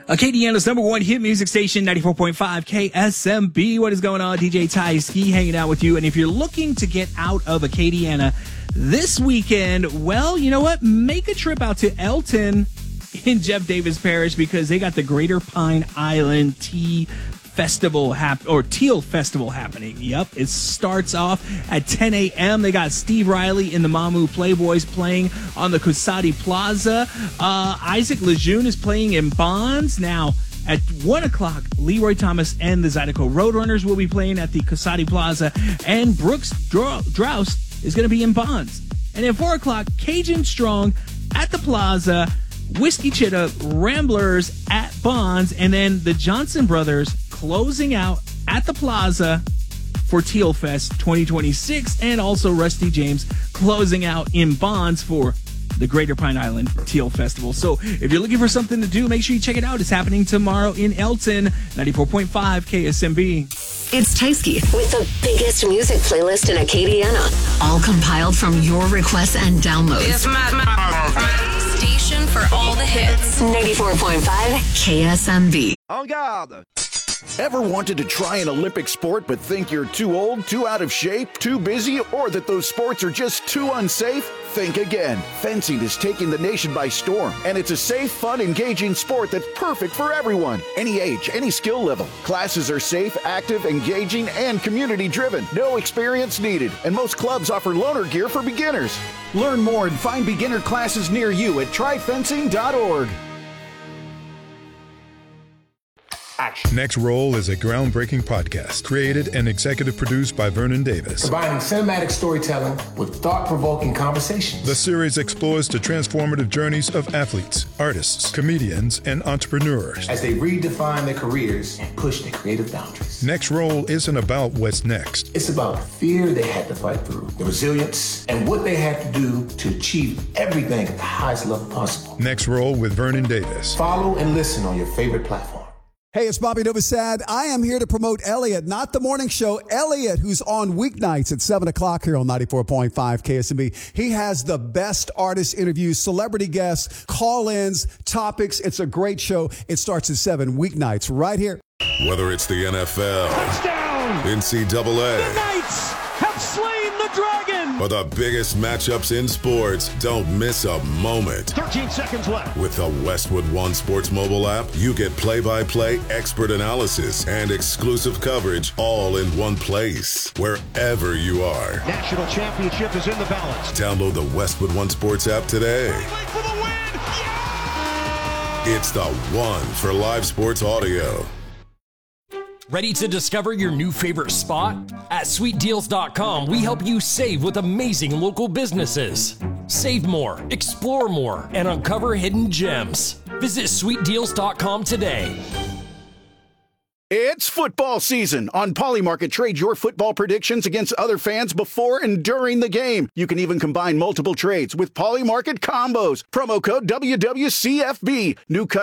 Acadiana's number one hit music station, 94.5 KSMB. What is going on? DJ Ty Ski hanging out with you. And if you're looking to get out of Acadiana this weekend, well, you know what? Make a trip out to Elton in Jeff Davis Parish because they got the Greater Pine Island Tea Festival Teal Festival happening. Yep, it starts off at 10 a.m. They got Steve Riley and the Mamu Playboys playing on the Cusati Plaza. Isaac Lejeune is playing in Bonds. Now, at 1 o'clock, Leroy Thomas and the Zydeco Roadrunners will be playing at the Cusati Plaza. And Brooks Droust is going to be in Bonds. And at 4 o'clock, Cajun Strong at the Plaza. Whiskey Chitta Ramblers at Bonds, and then the Johnson Brothers closing out at the Plaza for Teal Fest 2026, and also Rusty James closing out in Bonds for the Greater Pine Island Teal Festival. So if you're looking for something to do, make sure you check it out. It's happening tomorrow in Elton, 94.5 KSMB. It's Tysky with the biggest music playlist in Acadiana, all compiled from your requests and downloads. It's my station for all the hits. 94.5 KSMB. En garde! Ever wanted to try an Olympic sport but think you're too old, too out of shape, too busy, or that those sports are just too unsafe? Think again. Fencing is taking the nation by storm, and it's a safe, fun, engaging sport that's perfect for everyone. Any age, any skill level. Classes are safe, active, engaging, and community-driven. No experience needed, and most clubs offer loaner gear for beginners. Learn more and find beginner classes near you at tryfencing.org. Action. Next Roll is a groundbreaking podcast created and executive produced by Vernon Davis. Combining cinematic storytelling with thought-provoking conversations. The series explores the transformative journeys of athletes, artists, comedians, and entrepreneurs as they redefine their careers and push their creative boundaries. Next Roll isn't about what's next. It's about the fear they had to fight through, the resilience, and what they had to do to achieve everything at the highest level possible. Next Roll with Vernon Davis. Follow and listen on your favorite platform. Hey, it's Bobby Novosad. I am here to promote Elliot, not the morning show. Elliot, who's on weeknights at 7 o'clock here on 94.5 KSMB. He has the best artist interviews, celebrity guests, call-ins, topics. It's a great show. It starts at 7 weeknights right here. Whether it's the NFL, touchdown, NCAA, the Knights have slain the Dragon, or the biggest matchups in sports, don't miss a moment. 13 seconds left. With the Westwood One Sports mobile app, you get play-by-play expert analysis and exclusive coverage all in one place, wherever you are. National championship is in the balance. Download the Westwood One Sports app today. For the win! Yeah! It's the one for live sports audio. Ready to discover your new favorite spot? At sweetdeals.com, we help you save with amazing local businesses. Save more, explore more, and uncover hidden gems. Visit sweetdeals.com today. It's football season. On Polymarket, trade your football predictions against other fans before and during the game. You can even combine multiple trades with Polymarket combos. Promo code WWCFB. New